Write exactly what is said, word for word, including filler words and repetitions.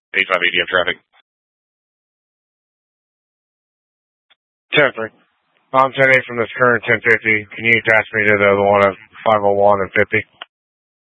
eighty-five A D M traffic. ten three. I'm ten eight from this current ten fifty. Can you attach me to the other one of five oh one and fifty?